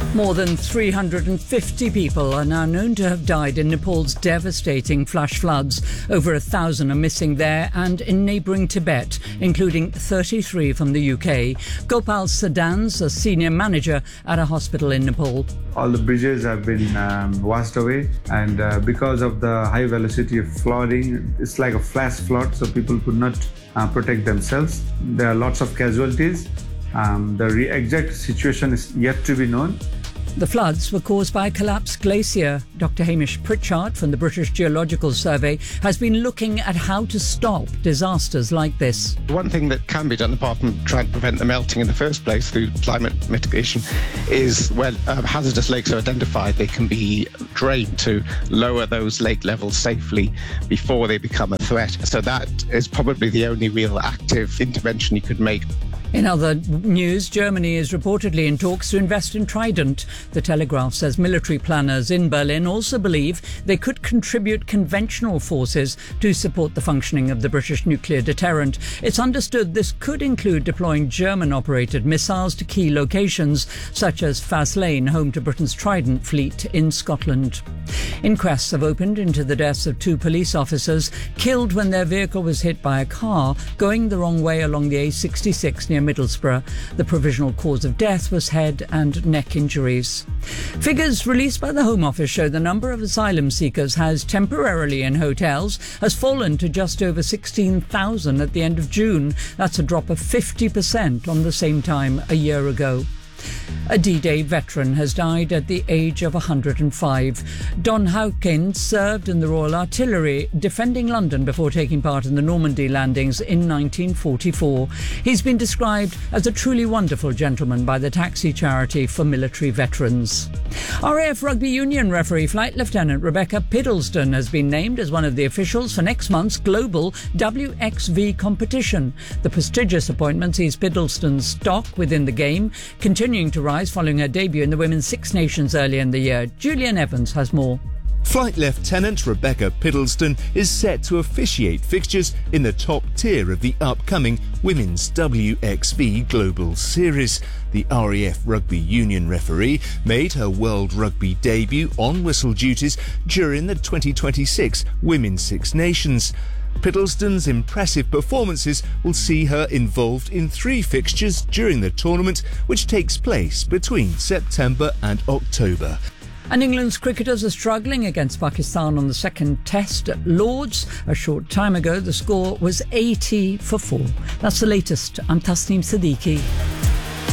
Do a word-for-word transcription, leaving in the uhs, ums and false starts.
More than three hundred fifty people are now known to have died in Nepal's devastating flash floods. Over a thousand are missing there and in neighbouring Tibet, including thirty-three from the U K. Gopal Sadan's a senior manager at a hospital in Nepal. All the bridges have been um, washed away, and uh, because of the high velocity of flooding, it's like a flash flood, so people could not uh, protect themselves. There are lots of casualties. Um, the re- exact situation is yet to be known. The floods were caused by a collapsed glacier. Doctor Hamish Pritchard from the British Geological Survey has been looking at how to stop disasters like this. One thing that can be done, apart from trying to prevent the melting in the first place through climate mitigation, is when uh, hazardous lakes are identified, they can be drained to lower those lake levels safely before they become a threat. So that is probably the only real active intervention you could make. In other news, Germany is reportedly in talks to invest in Trident. The Telegraph says military planners in Berlin also believe they could contribute conventional forces to support the functioning of the British nuclear deterrent. It's understood this could include deploying German-operated missiles to key locations, such as Faslane, home to Britain's Trident fleet in Scotland. Inquests have opened into the deaths of two police officers killed when their vehicle was hit by a car going the wrong way along the A sixty-six near Middlesbrough. The provisional cause of death was head and neck injuries. Figures released by the Home Office show the number of asylum seekers housed temporarily in hotels has fallen to just over sixteen thousand at the end of June. That's a drop of fifty percent on the same time a year ago. A D-Day veteran has died at the age of one hundred five. Don Hawkins served in the Royal Artillery, defending London before taking part in the Normandy landings in nineteen forty-four. He's been described as a truly wonderful gentleman by the Taxi Charity for Military Veterans. R A F Rugby Union referee Flight Lieutenant Rebecca Piddleston has been named as one of the officials for next month's global W X V competition. The prestigious appointment sees Piddleston's stock within the game continuing to rise following her debut in the Women's Six Nations earlier in the year. Julian Evans has more. Flight Lieutenant Rebecca Piddleston is set to officiate fixtures in the top tier of the upcoming Women's W X V Global Series. The R A F Rugby Union referee made her World Rugby debut on whistle duties during the twenty twenty-six Women's Six Nations. Piddleston's impressive performances will see her involved in three fixtures during the tournament, which takes place between September and October. And England's cricketers are struggling against Pakistan on the second test at Lord's. A short time ago, the score was eighty for four. That's the latest. I'm Tasneem Siddiqui.